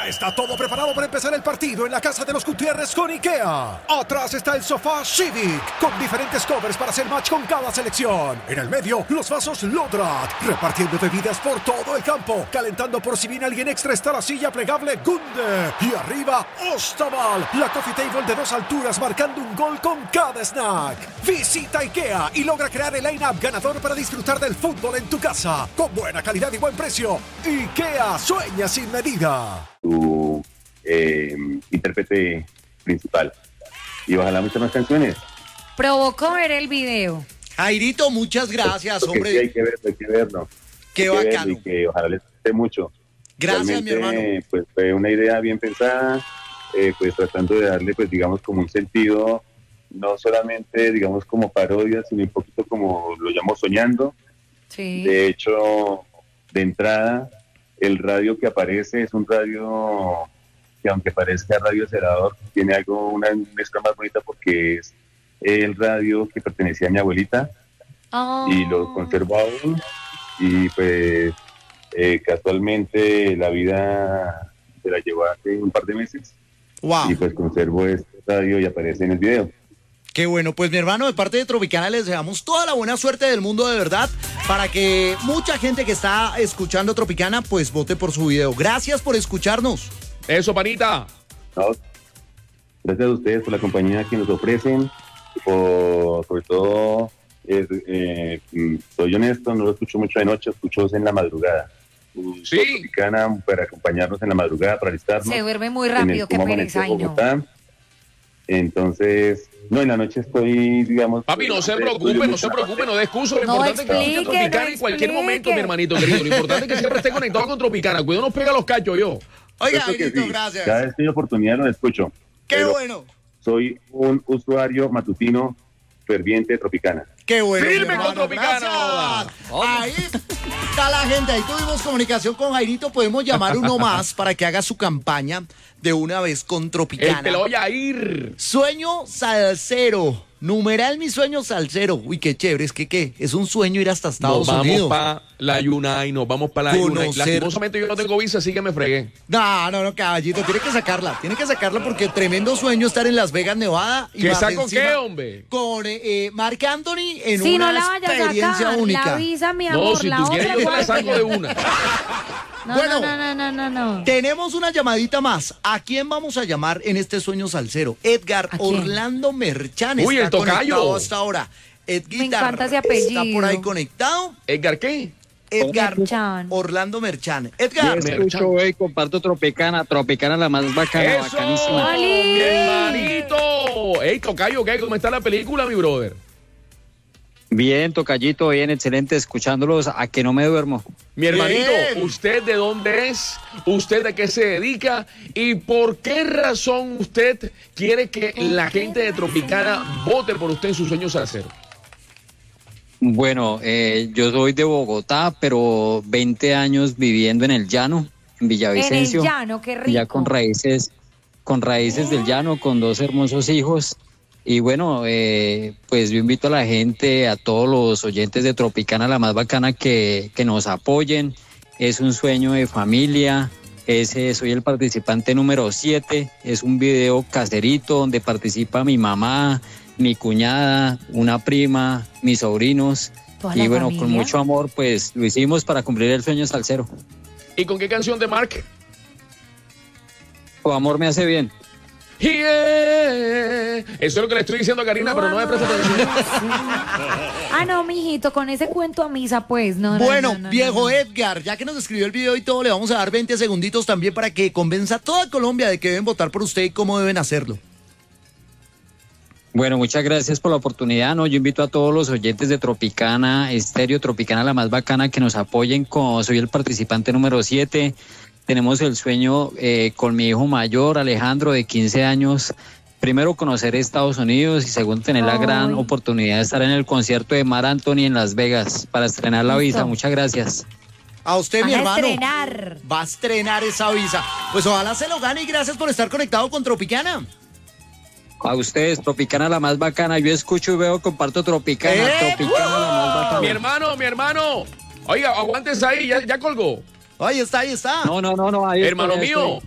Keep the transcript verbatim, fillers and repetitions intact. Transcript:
Ya está todo preparado para empezar el partido en la casa de los Gutiérrez con IKEA. Atrás está el sofá Civic, con diferentes covers para hacer match con cada selección. En el medio, los vasos Lodrat, repartiendo bebidas por todo el campo. Calentando por si viene alguien extra está la silla plegable Gunde. Y arriba, Ostaval, la coffee table de dos alturas marcando un gol con cada snack. Visita IKEA y logra crear el line-up ganador para disfrutar del fútbol en tu casa. Con buena calidad y buen precio. IKEA, sueña sin medida. Tu eh, intérprete principal. Y ojalá muchas más canciones. Provocó ver el video. Jairito, muchas gracias, Porque hombre. sí, hay que verlo, hay que verlo. Qué Hay que verlo bacano. y que ojalá les guste mucho. Gracias, mi hermano. Pues fue una idea bien pensada, eh, pues tratando de darle, pues digamos, como un sentido, no solamente, digamos, como parodia, sino un poquito como lo llamo soñando. Sí. De hecho, de entrada, el radio que aparece es un radio que, aunque parezca radio cerador, tiene algo, una mezcla más bonita porque es el radio que pertenecía a mi abuelita. Oh. Y lo conservo aún. Y pues eh, casualmente la vida se la llevó hace un par de meses. Wow. Y pues conservo este radio y aparece en el video. Qué bueno, pues mi hermano, de parte de Tropicana les deseamos toda la buena suerte del mundo de verdad para que mucha gente que está escuchando Tropicana pues vote por su video. Gracias por escucharnos. Eso, panita. ¿No? Gracias a ustedes por la compañía que nos ofrecen, por, sobre todo, eh, eh, soy honesto, no lo escucho mucho de noche, escucho en la madrugada. Sí. Tropicana para acompañarnos en la madrugada, para alistarnos. Se duerme muy en el rápido, qué cómo pereza, amaneció ay no. Bogotá. Entonces, no, en la noche estoy, digamos... Papi, no se preocupe, no se preocupe, no dé excusa. Lo No importante es que escuche explique, Tropicana no en cualquier momento, explique. mi hermanito querido. Lo importante es que siempre esté conectado con Tropicana. Cuidado, nos pega los cachos yo. Oiga, Eso que Jairito, sí, gracias. Cada vez que hay oportunidad lo escucho. Qué Pero bueno, soy un usuario matutino ferviente de Tropicana. qué bueno. Firme mi hermano, con Tropicana, gracias. Ahí está la gente, ahí tuvimos comunicación con Jairito, podemos llamar uno más para que haga su campaña de una vez con El Tropicana. que lo voy a ir. Sueño salsero. Numeral mi sueño salsero. Uy, qué chévere. Es que, ¿qué? Es un sueño ir hasta Estados Nos Unidos. vamos para la Yunay, nos vamos para la Yunay. Conocer- Lastimosamente yo no tengo visa, así que me fregué. No, no, no, caballito. Tiene que sacarla. Tiene que sacarla porque tremendo sueño estar en Las Vegas, Nevada. Y ¿Qué más saco encima qué, hombre? Con eh, eh, Marc Anthony en Si una no la vayas a experiencia sacar, única. la visa, mi amor, No, si la tú otra quieres yo te la saco de una. No, Bueno. no, no, no, no, no, no. Tenemos una llamadita más. ¿A quién vamos a llamar en este sueño salsero? Edgar ¿A quién? Orlando Merchán. Uy, está el tocayo. conectado hasta ahora. Edgar Me encanta ese apellido. está por ahí conectado. ¿Edgar qué? Edgar Merchán. Orlando Merchán. Edgar. Yo Escucho y comparto Tropicana, Tropicana la más bacana, ¡Eso! bacanísima. ¡Oli! ¡Hermanito! Ey, tocayo, ¿qué? ¿Cómo está la película, mi brother? Bien, tocallito, bien, excelente, escuchándolos a que no me duermo. Mi hermanito, Bien. ¿usted de dónde es? ¿Usted de qué se dedica? ¿Y por qué razón usted quiere que la gente de Tropicana vote por usted en su sueño salsero? Bueno, eh, yo soy de Bogotá, pero veinte años viviendo en el llano, en Villavicencio. En el llano, qué rico. Ya con raíces, con raíces del llano, con dos hermosos hijos. Y bueno, eh, pues yo invito a la gente, a todos los oyentes de Tropicana, la más bacana, que, que nos apoyen. Es un sueño de familia. Ese, soy el participante número siete. Es un video caserito donde participa mi mamá, mi cuñada, una prima, mis sobrinos. ¿Toda Y la bueno, familia? con mucho amor, pues lo hicimos para cumplir el sueño salsero. ¿Y con qué canción de Mark? Tu amor me hace bien. Yeah. Eso es lo que le estoy diciendo a Karina, pero no me presta atención. Ah, no, mijito, con ese cuento a misa, pues. No, no, Bueno, no, no, viejo no, no. Edgar, ya que nos escribió el video y todo, le vamos a dar veinte segunditos también para que convenza a toda Colombia de que deben votar por usted y cómo deben hacerlo. Bueno, muchas gracias por la oportunidad, ¿no? Yo invito a todos los oyentes de Tropicana, Estéreo Tropicana, la más bacana, que nos apoyen. Con, soy el participante número siete. Tenemos el sueño eh, con mi hijo mayor, Alejandro, de quince años. Primero, conocer Estados Unidos y segundo, tener la Ay. gran oportunidad de estar en el concierto de Marc Anthony en Las Vegas para estrenar la Listo. visa. Muchas gracias. A usted, Van mi a hermano. estrenar. Va a estrenar esa visa. Pues ojalá se lo gane y gracias por estar conectado con Tropicana. A ustedes, Tropicana, la más bacana. Yo escucho y veo, comparto Tropicana. ¡Eh! Tropicana, la más bacana. Mi hermano, mi hermano. Oiga, aguántese ahí, ya, ya colgó. Ahí está, ahí está. No, no, no, no. Ahí Hermano estoy, ahí mío. estoy.